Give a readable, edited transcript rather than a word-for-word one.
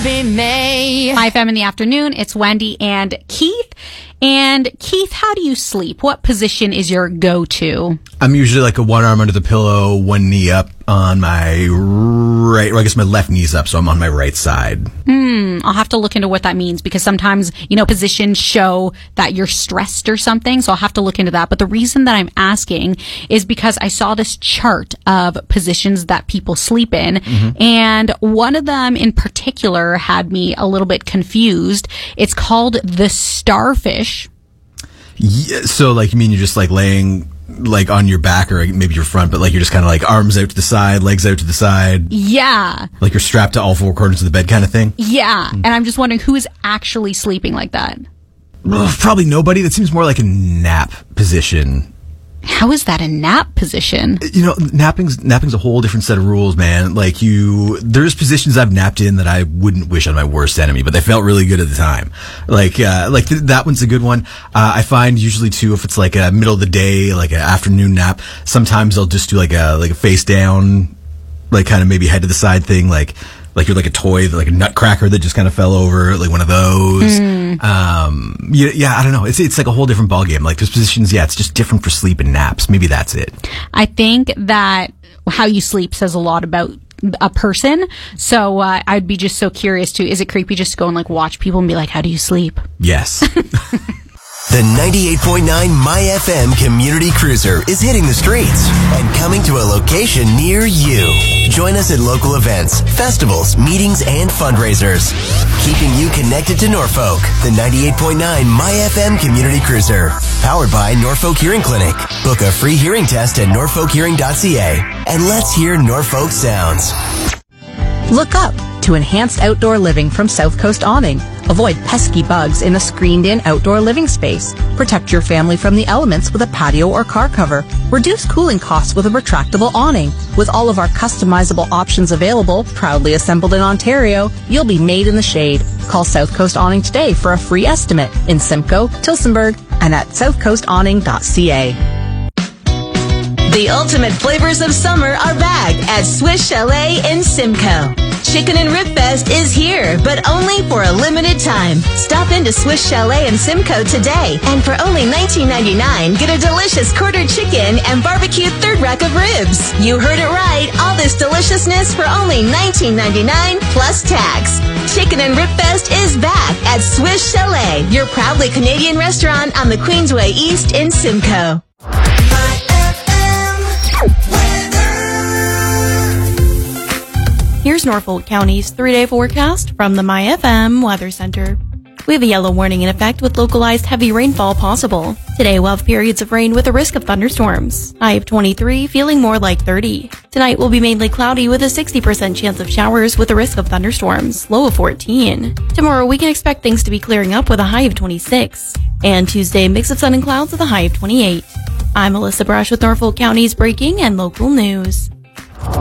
be me. Hi, FM in the afternoon. It's Wendy and Keith. And Keith, how do you sleep? What position is your go-to? I'm usually like a one arm under the pillow, one knee up on my right, or I guess my left knee's up, so I'm on my right side. I'll have to look into what that means because sometimes, positions show that you're stressed or something, so I'll have to look into that. But the reason that I'm asking is because I saw this chart of positions that people sleep in, and one of them in particular had me a little bit confused. It's called the starfish. Yeah, so like, you mean you're just like laying like on your back or maybe your front, but like you're just kind of like arms out to the side, legs out to the side. Yeah. Like you're strapped to all four corners of the bed kind of thing? Yeah. And I'm just wondering who is actually sleeping like that? Probably nobody. That seems more like a nap position. How is that a nap position? Napping's a whole different set of rules, man. Like there's positions I've napped in that I wouldn't wish on my worst enemy, but they felt really good at the time. That one's a good one. I find usually too, if it's like a middle of the day, like an afternoon nap, sometimes I'll just do like a face down, like kind of maybe head to the side thing, like you're like a toy, like a nutcracker that just kind of fell over, like one of those. I don't know. It's like a whole different ballgame. Like those positions, it's just different for sleep and naps. Maybe that's it. I think that how you sleep says a lot about a person. So I'd be just so curious too. Is it creepy just to go and like watch people and be like, how do you sleep? Yes. The 98.9 MyFM Community Cruiser is hitting the streets and coming to a location near you. Join us at local events, festivals, meetings, and fundraisers. Keeping you connected to Norfolk. The 98.9 MyFM Community Cruiser. Powered by Norfolk Hearing Clinic. Book a free hearing test at norfolkhearing.ca. And let's hear Norfolk sounds. Look up to enhanced outdoor living from South Coast Awning. Avoid pesky bugs in a screened-in outdoor living space. Protect your family from the elements with a patio or car cover. Reduce cooling costs with a retractable awning. With all of our customizable options available, proudly assembled in Ontario, you'll be made in the shade. Call South Coast Awning today for a free estimate in Simcoe, Tillsonburg, and at southcoastawning.ca. The ultimate flavors of summer are back at Swiss Chalet in Simcoe. Chicken and Rib Fest is here, but only for a limited time. Stop into Swiss Chalet in Simcoe today, and for only $19.99, get a delicious quarter chicken and barbecue third rack of ribs. You heard it right. All this deliciousness for only $19.99 plus tax. Chicken and Rib Fest is back at Swiss Chalet, your proudly Canadian restaurant on the Queensway East in Simcoe. Here's Norfolk County's 3-day forecast from the MyFM Weather Center. We have a yellow warning in effect with localized heavy rainfall possible. Today we'll have periods of rain with a risk of thunderstorms. High of 23, feeling more like 30. Tonight will be mainly cloudy with a 60% chance of showers with a risk of thunderstorms. Low of 14. Tomorrow we can expect things to be clearing up with a high of 26. And Tuesday, mix of sun and clouds with a high of 28. I'm Alyssa Brush with Norfolk County's breaking and local news.